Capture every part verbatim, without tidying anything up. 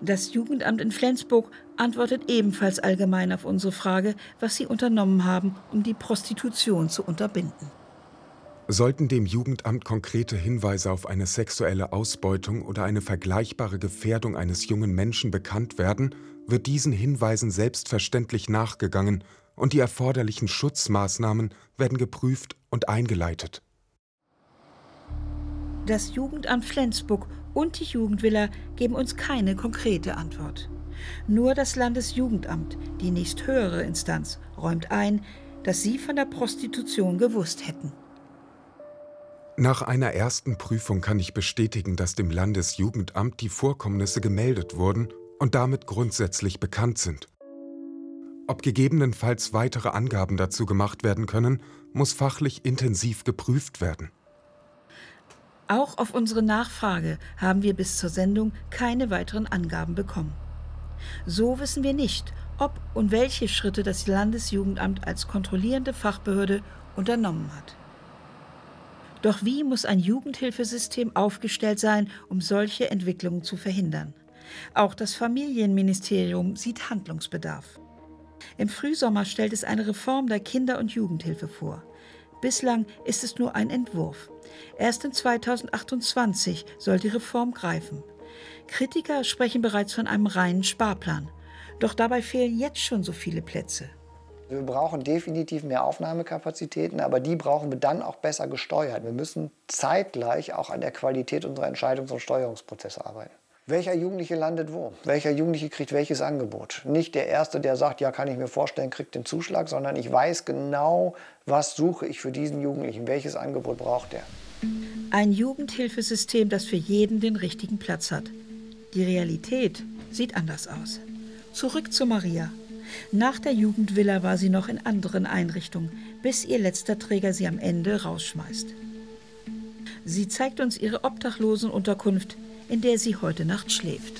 Das Jugendamt in Flensburg antwortet ebenfalls allgemein auf unsere Frage, was sie unternommen haben, um die Prostitution zu unterbinden. Sollten dem Jugendamt konkrete Hinweise auf eine sexuelle Ausbeutung oder eine vergleichbare Gefährdung eines jungen Menschen bekannt werden, wird diesen Hinweisen selbstverständlich nachgegangen und die erforderlichen Schutzmaßnahmen werden geprüft und eingeleitet. Das Jugendamt Flensburg und die Jugendvilla geben uns keine konkrete Antwort. Nur das Landesjugendamt, die nächsthöhere Instanz, räumt ein, dass sie von der Prostitution gewusst hätten. Nach einer ersten Prüfung kann ich bestätigen, dass dem Landesjugendamt die Vorkommnisse gemeldet wurden und damit grundsätzlich bekannt sind. Ob gegebenenfalls weitere Angaben dazu gemacht werden können, muss fachlich intensiv geprüft werden. Auch auf unsere Nachfrage haben wir bis zur Sendung keine weiteren Angaben bekommen. So wissen wir nicht, ob und welche Schritte das Landesjugendamt als kontrollierende Fachbehörde unternommen hat. Doch wie muss ein Jugendhilfesystem aufgestellt sein, um solche Entwicklungen zu verhindern? Auch das Familienministerium sieht Handlungsbedarf. Im Frühsommer stellt es eine Reform der Kinder- und Jugendhilfe vor. Bislang ist es nur ein Entwurf. Erst in zweitausendachtundzwanzig soll die Reform greifen. Kritiker sprechen bereits von einem reinen Sparplan. Doch dabei fehlen jetzt schon so viele Plätze. Wir brauchen definitiv mehr Aufnahmekapazitäten, aber die brauchen wir dann auch besser gesteuert. Wir müssen zeitgleich auch an der Qualität unserer Entscheidungs- und Steuerungsprozesse arbeiten. Welcher Jugendliche landet wo? Welcher Jugendliche kriegt welches Angebot? Nicht der Erste, der sagt, ja, kann ich mir vorstellen, kriegt den Zuschlag, sondern ich weiß genau, was suche ich für diesen Jugendlichen, welches Angebot braucht er. Ein Jugendhilfesystem, das für jeden den richtigen Platz hat. Die Realität sieht anders aus. Zurück zu Maria. Nach der Jugendvilla war sie noch in anderen Einrichtungen, bis ihr letzter Träger sie am Ende rausschmeißt. Sie zeigt uns ihre Obdachlosenunterkunft, in der sie heute Nacht schläft.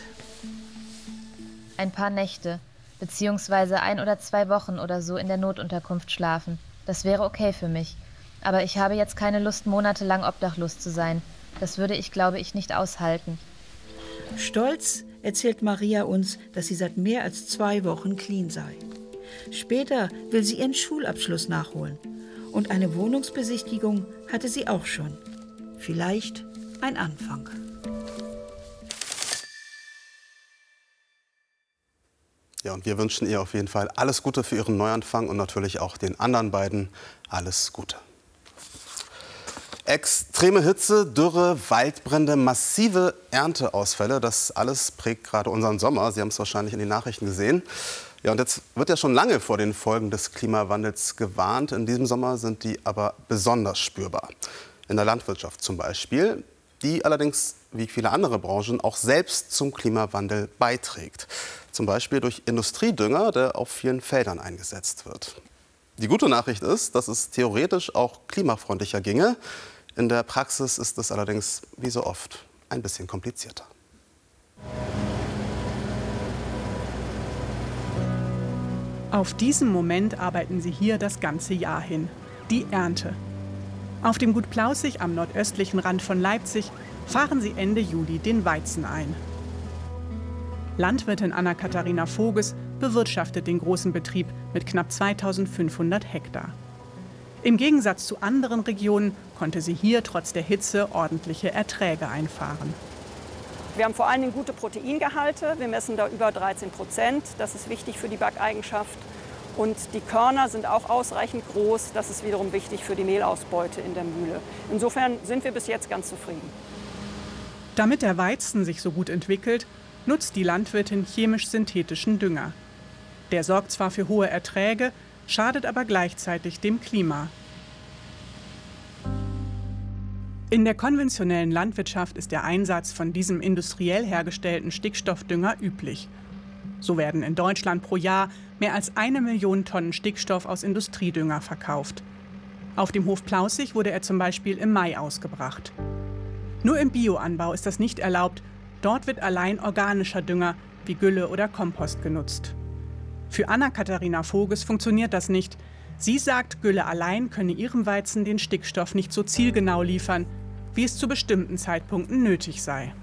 Ein paar Nächte, beziehungsweise ein oder zwei Wochen oder so in der Notunterkunft schlafen. Das wäre okay für mich. Aber ich habe jetzt keine Lust, monatelang obdachlos zu sein. Das würde ich, glaube ich, nicht aushalten. Stolz erzählt Maria uns, dass sie seit mehr als zwei Wochen clean sei. Später will sie ihren Schulabschluss nachholen. Und eine Wohnungsbesichtigung hatte sie auch schon. Vielleicht ein Anfang. Ja, und wir wünschen ihr auf jeden Fall alles Gute für ihren Neuanfang und natürlich auch den anderen beiden alles Gute. Extreme Hitze, Dürre, Waldbrände, massive Ernteausfälle, das alles prägt gerade unseren Sommer. Sie haben es wahrscheinlich in den Nachrichten gesehen. Ja, und jetzt wird ja schon lange vor den Folgen des Klimawandels gewarnt. In diesem Sommer sind die aber besonders spürbar. In der Landwirtschaft zum Beispiel, die allerdings wie viele andere Branchen auch selbst zum Klimawandel beiträgt. Zum Beispiel durch Industriedünger, der auf vielen Feldern eingesetzt wird. Die gute Nachricht ist, dass es theoretisch auch klimafreundlicher ginge. In der Praxis ist es allerdings, wie so oft, ein bisschen komplizierter. Auf diesen Moment arbeiten sie hier das ganze Jahr hin. Die Ernte. Auf dem Gut Plausig am nordöstlichen Rand von Leipzig fahren sie Ende Juli den Weizen ein. Landwirtin Anna-Katharina Voges bewirtschaftet den großen Betrieb mit knapp zweitausendfünfhundert Hektar. Im Gegensatz zu anderen Regionen konnte sie hier trotz der Hitze ordentliche Erträge einfahren. Wir haben vor allen Dingen gute Proteingehalte. Wir messen da über dreizehn Prozent. Das ist wichtig für die Backeigenschaft. Und die Körner sind auch ausreichend groß. Das ist wiederum wichtig für die Mehlausbeute in der Mühle. Insofern sind wir bis jetzt ganz zufrieden. Damit der Weizen sich so gut entwickelt, nutzt die Landwirtin chemisch-synthetischen Dünger. Der sorgt zwar für hohe Erträge, schadet aber gleichzeitig dem Klima. In der konventionellen Landwirtschaft ist der Einsatz von diesem industriell hergestellten Stickstoffdünger üblich. So werden in Deutschland pro Jahr mehr als eine Million Tonnen Stickstoff aus Industriedünger verkauft. Auf dem Hof Plausig wurde er zum Beispiel im Mai ausgebracht. Nur im Bioanbau ist das nicht erlaubt. Dort wird allein organischer Dünger wie Gülle oder Kompost genutzt. Für Anna-Katharina Voges funktioniert das nicht. Sie sagt, Gülle allein könne ihrem Weizen den Stickstoff nicht so zielgenau liefern, wie es zu bestimmten Zeitpunkten nötig sei.